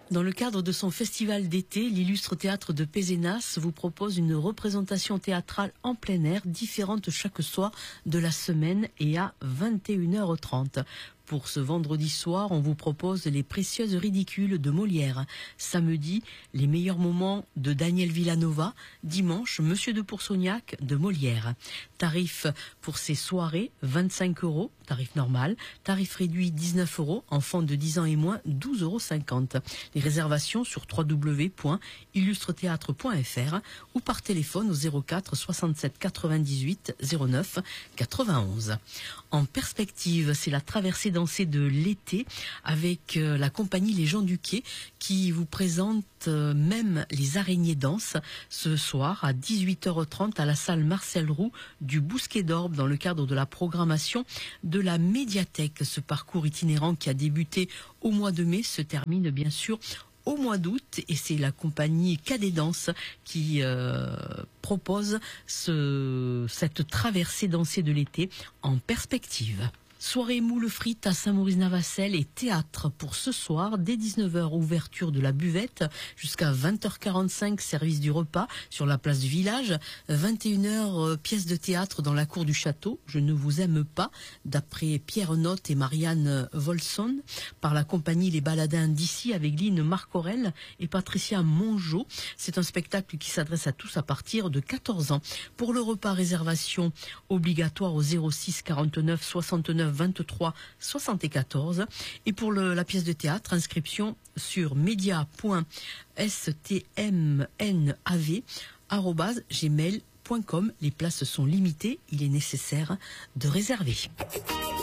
Dans le cadre de son festival d'été, l'Illustre Théâtre de Pézenas vous propose une représentation théâtrale en plein air, différente chaque soir de la semaine et à 21h30. Pour ce vendredi soir, on vous propose Les Précieuses Ridicules de Molière. Samedi, Les Meilleurs Moments de Daniel Villanova. Dimanche, Monsieur de Poursognac de Molière. Tarif pour ces soirées, 25 €, tarif normal. Tarif réduit, 19 €. Enfants de 10 ans et moins, 12,50 €. Les réservations sur www.illustretheatre.fr ou par téléphone au 04 67 98 09 91. En perspective, c'est la traversée dansée de l'été avec la compagnie Les Gens du Quai qui vous présente même les araignées dansent ce soir à 18h30 à la salle Marcel Roux du Bousquet d'Orbe dans le cadre de la programmation de la médiathèque. Ce parcours itinérant qui a débuté au mois de mai se termine bien sûr au mois d'août et c'est la compagnie Cadet Danse qui propose cette traversée dansée de l'été en perspective. Soirée moule frites à Saint-Maurice-Navassel et théâtre pour ce soir dès 19h, ouverture de la buvette jusqu'à 20h45, service du repas sur la place du village, 21h, pièce de théâtre dans la cour du château, Je ne vous aime pas, d'après Pierre Notte et Marianne Volson, par la compagnie Les Baladins d'ici avec Line Marcorel et Patricia Mongeau. C'est un spectacle qui s'adresse à tous à partir de 14 ans. Pour le repas, réservation obligatoire au 06 49 69 23 74 et pour la pièce de théâtre, inscription sur media.stmnav@gmail.com. Les places sont limitées, il est nécessaire de réserver.